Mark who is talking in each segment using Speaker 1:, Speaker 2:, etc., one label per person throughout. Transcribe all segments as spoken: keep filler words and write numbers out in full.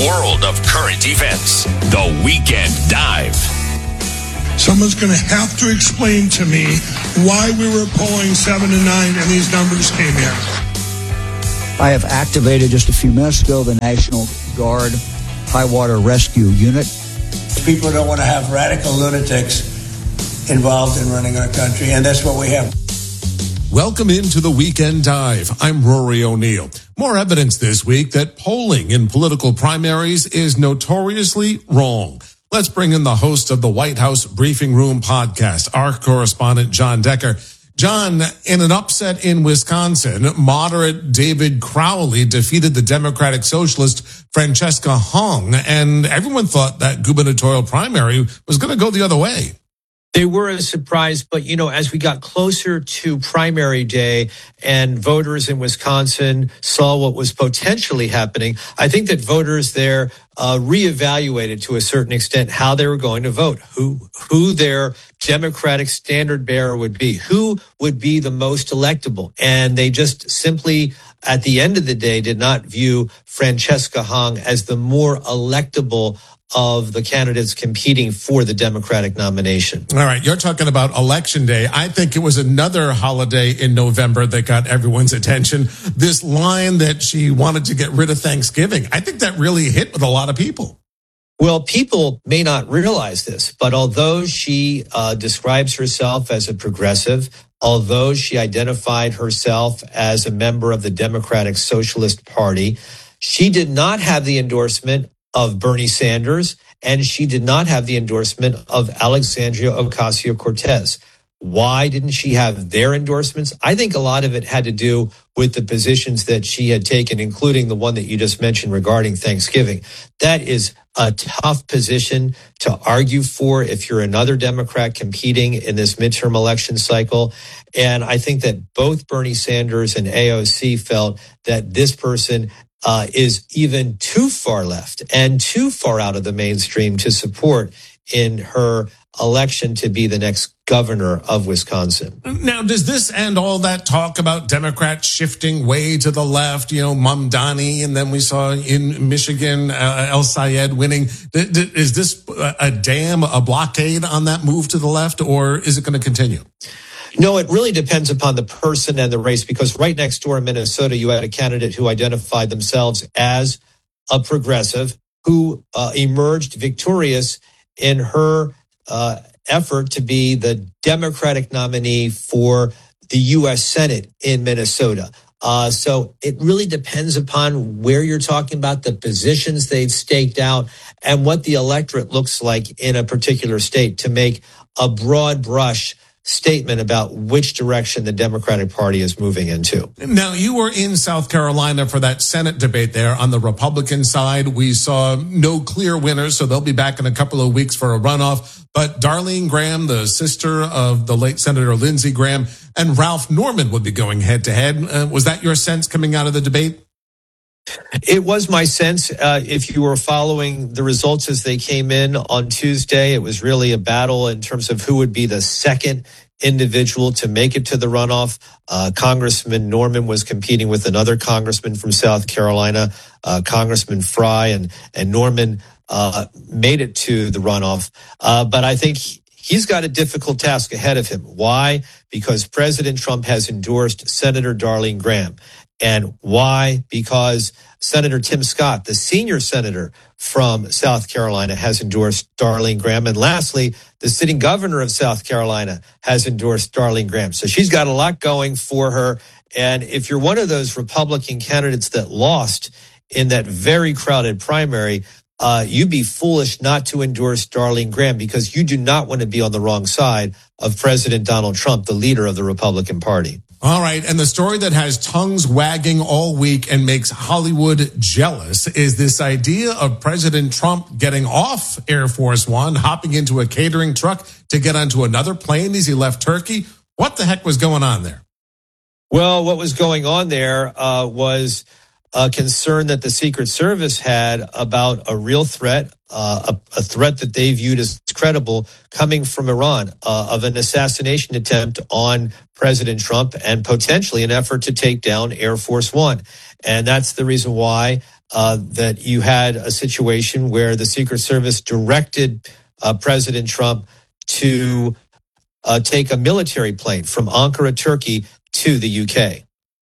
Speaker 1: world of current events. The Weekend Dive.
Speaker 2: Someone's going to have to explain to me why we were polling seven to nine and these numbers came in.
Speaker 3: I have activated just a few minutes ago the National Guard High Water Rescue Unit.
Speaker 4: People don't want to have radical lunatics involved in running our country, and that's what we have.
Speaker 5: Welcome into the Weekend Dive. I'm Rory O'Neill. More evidence this week that polling in political primaries is notoriously wrong. Let's bring in the host of the White House Briefing Room podcast, our correspondent, John Decker. John, in an upset in Wisconsin, moderate David Crowley defeated the Democratic Socialist Francesca Hung, and everyone thought that gubernatorial primary was going to go the other way.
Speaker 6: They were a surprise, but, you know, as we got closer to primary day and voters in Wisconsin saw what was potentially happening, I think that voters there uh, reevaluated to a certain extent how they were going to vote, who who their Democratic standard bearer would be, who would be the most electable. And they just simply, at the end of the day, did not view Francesca Hung as the more electable of the candidates competing for the Democratic nomination.
Speaker 5: All right, you're talking about Election Day. I think it was another holiday in November that got everyone's attention. This line that she wanted to get rid of Thanksgiving, I think that really hit with a lot of people.
Speaker 6: Well, people may not realize this, but although she uh, describes herself as a progressive, although she identified herself as a member of the Democratic Socialist Party, she did not have the endorsement of Bernie Sanders, and she did not have the endorsement of Alexandria Ocasio-Cortez. Why didn't she have their endorsements? I think a lot of it had to do with the positions that she had taken, including the one that you just mentioned regarding Thanksgiving. That is a tough position to argue for if you're another Democrat competing in this midterm election cycle. And I think that both Bernie Sanders and A O C felt that this person Uh, is even too far left and too far out of the mainstream to support in her election to be the next governor of Wisconsin.
Speaker 5: Now, does this end all that talk about Democrats shifting way to the left, you know, Mamdani, and then we saw in Michigan, uh, El Sayed winning? D- d- is this a dam, a blockade on that move to the left, or is it going to continue?
Speaker 6: No, it really depends upon the person and the race, because right next door in Minnesota, you had a candidate who identified themselves as a progressive who uh, emerged victorious in her uh, effort to be the Democratic nominee for the U S Senate in Minnesota. Uh, so it really depends upon where you're talking about, the positions they've staked out, and what the electorate looks like in a particular state to make a broad brush statement about which direction the Democratic Party is moving into.
Speaker 5: Now, you were in South Carolina for that Senate debate there on the Republican side. We saw no clear winners, so they'll be back in a couple of weeks for a runoff. But Darlene Graham, the sister of the late Senator Lindsey Graham, and Ralph Norman would be going head to head. Uh, was that your sense coming out of the debate?
Speaker 6: It was my sense. Uh, if you were following the results as they came in on Tuesday, it was really a battle in terms of who would be the second individual to make it to the runoff. Uh, Congressman Norman was competing with another congressman from South Carolina, uh, Congressman Fry, and, and Norman uh, made it to the runoff. Uh, but I think he's got a difficult task ahead of him. Why? Because President Trump has endorsed Senator Darlene Graham. And why? Because Senator Tim Scott, the senior senator from South Carolina, has endorsed Darlene Graham. And lastly, the sitting governor of South Carolina has endorsed Darlene Graham. So she's got a lot going for her. And if you're one of those Republican candidates that lost in that very crowded primary, uh, you'd be foolish not to endorse Darlene Graham, because you do not want to be on the wrong side of President Donald Trump, the leader of the Republican Party.
Speaker 5: All right, and the story that has tongues wagging all week and makes Hollywood jealous is this idea of President Trump getting off Air Force One, hopping into a catering truck to get onto another plane as he left Turkey. What the heck was going on there?
Speaker 6: Well, what was going on there uh, was a concern that the Secret Service had about a real threat, uh, a, a threat that they viewed as credible coming from Iran, uh, of an assassination attempt on President Trump and potentially an effort to take down Air Force One. And that's the reason why uh, that you had a situation where the Secret Service directed uh, President Trump to uh, take a military plane from Ankara, Turkey, to the U K.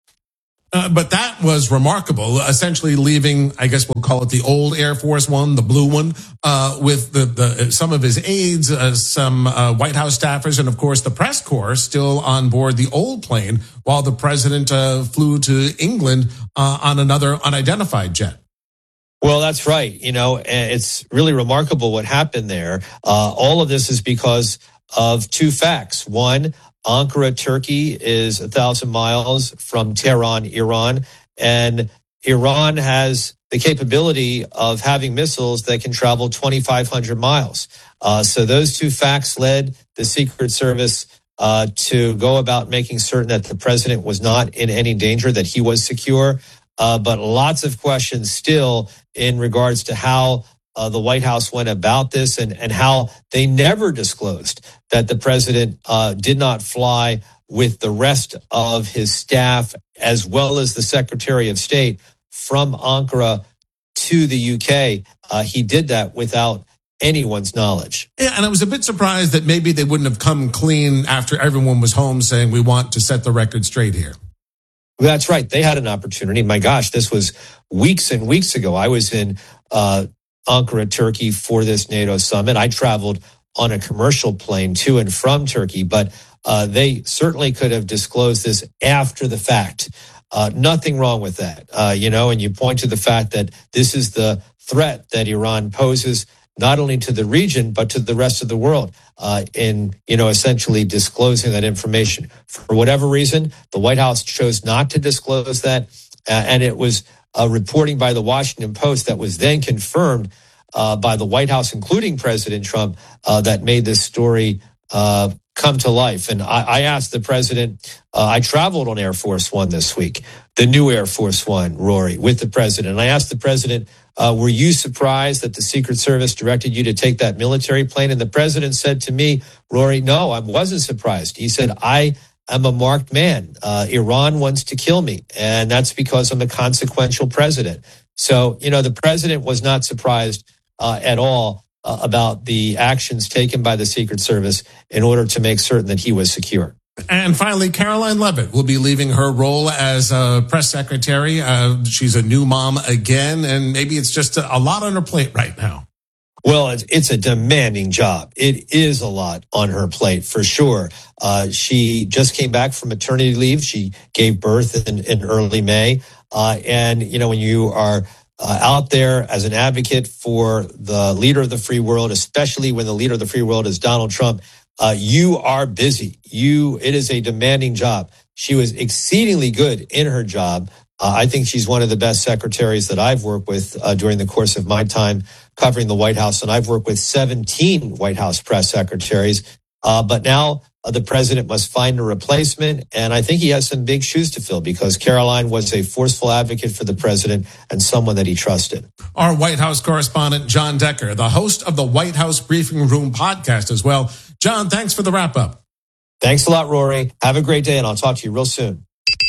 Speaker 5: Uh, but that was remarkable, essentially leaving, I guess we'll call it the old Air Force One, the blue one, uh, with the, the some of his aides, uh, some uh, White House staffers, and of course the press corps still on board the old plane while the president uh, flew to England uh, on another unidentified jet.
Speaker 6: Well, that's right. You know, it's really remarkable what happened there. Uh, all of this is because of two facts. One, Ankara, Turkey is a thousand miles from Tehran, Iran, and Iran has the capability of having missiles that can travel twenty-five hundred miles. Uh, so those two facts led the Secret Service uh, to go about making certain that the president was not in any danger, that he was secure. Uh, but lots of questions still in regards to how Uh, the White House went about this and, and how they never disclosed that the president uh, did not fly with the rest of his staff as well as the Secretary of State from Ankara to the U K. Uh, he did that without anyone's knowledge.
Speaker 5: Yeah, and I was a bit surprised that maybe they wouldn't have come clean after everyone was home saying we want to set the record straight here.
Speaker 6: That's right. They had an opportunity. My gosh, this was weeks and weeks ago. I was in uh Ankara, Turkey for this NATO summit. I traveled on a commercial plane to and from Turkey, but uh, they certainly could have disclosed this after the fact. Uh, nothing wrong with that, uh, you know, and you point to the fact that this is the threat that Iran poses not only to the region, but to the rest of the world uh, in, you know, essentially disclosing that information. For whatever reason, the White House chose not to disclose that, uh, and it was Uh, reporting by the Washington Post that was then confirmed uh, by the White House, including President Trump, uh, that made this story uh, come to life. And I, I asked the president, uh, I traveled on Air Force One this week, the new Air Force One, Rory, with the president. And I asked the president, uh, were you surprised that the Secret Service directed you to take that military plane? And the president said to me, Rory, no, I wasn't surprised. He said, I I'm a marked man. Uh, Iran wants to kill me, and that's because I'm a consequential president. So, you know, the president was not surprised uh, at all uh, about the actions taken by the Secret Service in order to make certain that he was secure.
Speaker 5: And finally, Caroline Leavitt will be leaving her role as a press secretary. Uh, she's a new mom again, and maybe it's just a, a lot on her plate right now.
Speaker 6: Well, it's, it's a demanding job. It is a lot on her plate, for sure. Uh, she just came back from maternity leave. She gave birth in, in early May. Uh, and, you know, when you are uh, out there as an advocate for the leader of the free world, especially when the leader of the free world is Donald Trump, uh, you are busy. You, it is a demanding job. She was exceedingly good in her job. Uh, I think she's one of the best secretaries that I've worked with uh, during the course of my time covering the White House. And I've worked with seventeen White House press secretaries. Uh, but now uh, the president must find a replacement. And I think he has some big shoes to fill because Caroline was a forceful advocate for the president and someone that he trusted.
Speaker 5: Our White House correspondent, John Decker, the host of the White House Briefing Room podcast as well. John, thanks for the wrap up.
Speaker 6: Thanks a lot, Rory. Have a great day, and I'll talk to you real soon.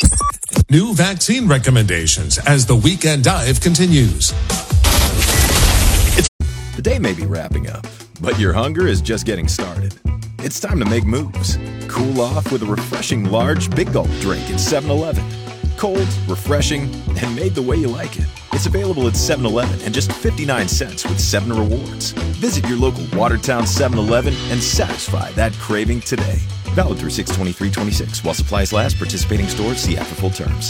Speaker 5: New vaccine recommendations as the Weekend Dive continues.
Speaker 7: The day may be wrapping up, but your hunger is just getting started. It's time to make moves. Cool off with a refreshing large Big Gulp drink at seven eleven. Cold, refreshing, and made the way you like it. It's available at seven eleven and just fifty-nine cents with seven rewards. Visit your local Watertown seven eleven and satisfy that craving today. Valid through six twenty-three twenty-six. While supplies last, participating stores see after full terms.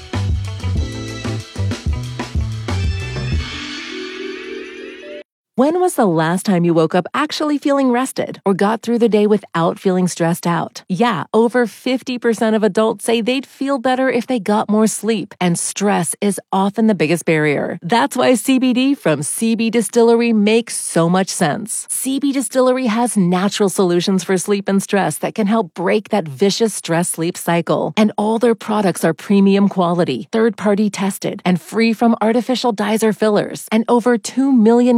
Speaker 8: When was the last time you woke up actually feeling rested or got through the day without feeling stressed out? Yeah, over fifty percent of adults say they'd feel better if they got more sleep, and stress is often the biggest barrier. That's why C B D from C B Distillery makes so much sense. C B Distillery has natural solutions for sleep and stress that can help break that vicious stress-sleep cycle. And all their products are premium quality, third-party tested, and free from artificial dyes or fillers. And over two million customers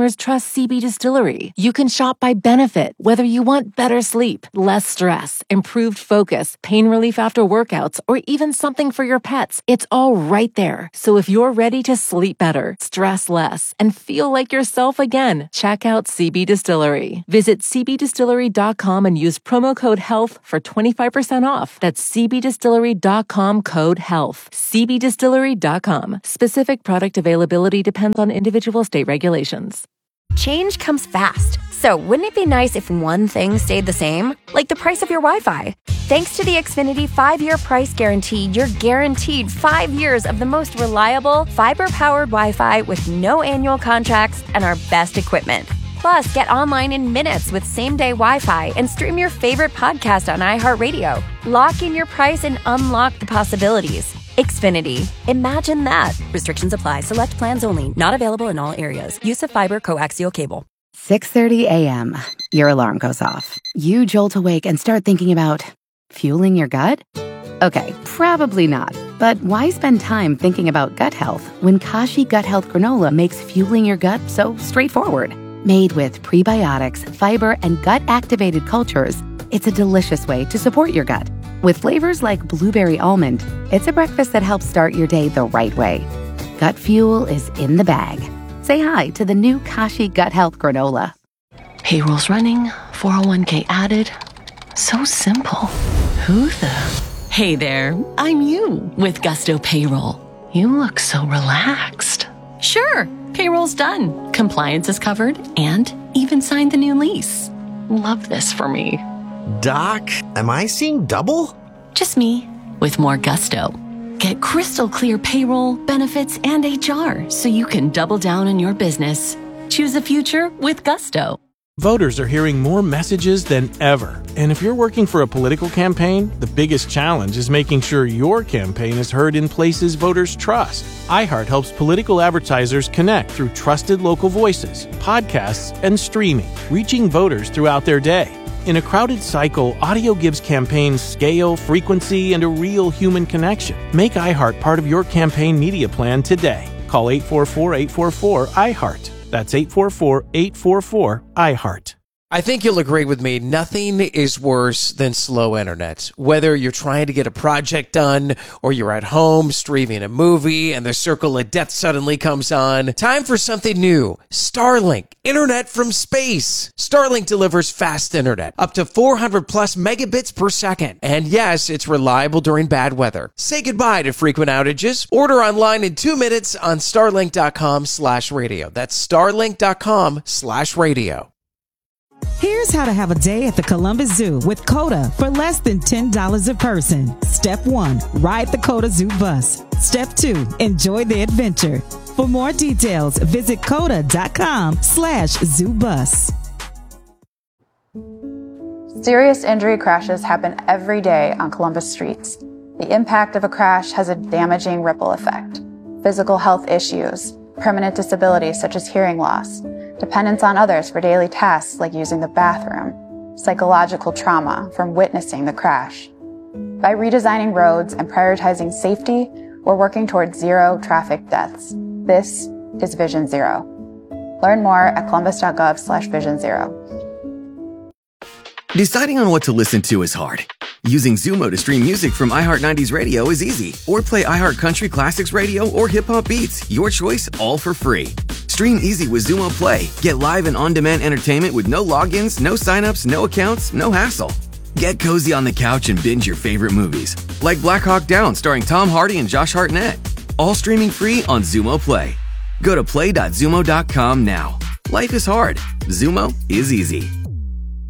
Speaker 8: customers trust C B Distillery. You can shop by benefit, whether you want better sleep, less stress, improved focus, pain relief after workouts, or even something for your pets. It's all right there. So if you're ready to sleep better, stress less, and feel like yourself again, check out C B Distillery. Visit c b distillery dot com and use promo code HEALTH for twenty-five percent off. That's c b distillery dot com code HEALTH. c b distillery dot com. Specific product availability depends on individual state regulations.
Speaker 9: Change comes fast. So wouldn't it be nice if one thing stayed the same? Like the price of your Wi-Fi. Thanks to the Xfinity five-year price guarantee, you're guaranteed five years of the most reliable, fiber-powered Wi-Fi with no annual contracts and our best equipment. Plus, get online in minutes with same-day Wi-Fi and stream your favorite podcast on iHeartRadio. Lock in your price and unlock the possibilities. Xfinity. Imagine that. Restrictions apply. Select plans only. Not available in all areas. Use of fiber coaxial cable.
Speaker 10: six thirty a.m. Your alarm goes off. You jolt awake and start thinking about fueling your gut? Okay, probably not. But why spend time thinking about gut health when Kashi Gut Health Granola makes fueling your gut so straightforward? Made with prebiotics, fiber, and gut-activated cultures, it's a delicious way to support your gut. With flavors like blueberry almond, it's a breakfast that helps start your day the right way. Gut fuel is in the bag. Say hi to the new Kashi Gut Health Granola.
Speaker 11: Payroll's running, four oh one k added. So simple. Who the? Hey there, I'm you with Gusto Payroll. You look so relaxed. Sure, payroll's done. Compliance is covered and even signed the new lease. Love this for me.
Speaker 12: Doc, am I seeing double?
Speaker 11: Just me, with more gusto. Get crystal clear payroll, benefits, and H R so you can double down on your business. Choose a future with Gusto.
Speaker 13: Voters are hearing more messages than ever. And if you're working for a political campaign, the biggest challenge is making sure your campaign is heard in places voters trust. iHeart helps political advertisers connect through trusted local voices, podcasts, and streaming, reaching voters throughout their day. In a crowded cycle, audio gives campaigns scale, frequency, and a real human connection. Make iHeart part of your campaign media plan today. Call eight four four, eight four four, I heart. That's eight four four, eight four four, I heart.
Speaker 14: I think you'll agree with me. Nothing is worse than slow internet. Whether you're trying to get a project done or you're at home streaming a movie and the circle of death suddenly comes on, time for something new. Starlink, internet from space. Starlink delivers fast internet, up to four hundred plus megabits per second. And yes, it's reliable during bad weather. Say goodbye to frequent outages. Order online in two minutes on starlink.com slash radio. That's starlink.com slash radio.
Speaker 15: Here's how to have a day at the Columbus Zoo with COTA for less than ten dollars a person. Step one, ride the COTA Zoo bus. Step two, enjoy the adventure. For more details, visit COTA.com slash zoo bus.
Speaker 16: Serious injury crashes happen every day on Columbus streets. The impact of a crash has a damaging ripple effect. Physical health issues, permanent disabilities such as hearing loss, dependence on others for daily tasks like using the bathroom, psychological trauma from witnessing the crash. By redesigning roads and prioritizing safety, we're working towards zero traffic deaths. This is Vision Zero. Learn more at columbus.gov slash vision zero.
Speaker 17: Deciding on what to listen to is hard. Using Xumo to stream music from iHeart nineties Radio is easy. Or play iHeart Country Classics Radio or Hip Hop Beats. Your choice, all for free. Stream easy with Xumo Play. Get live and on-demand entertainment with no logins, no signups, no accounts, no hassle. Get cozy on the couch and binge your favorite movies, like Black Hawk Down starring Tom Hardy and Josh Hartnett. All streaming free on Xumo Play. Go to play dot xumo dot com now. Life is hard. Xumo is easy.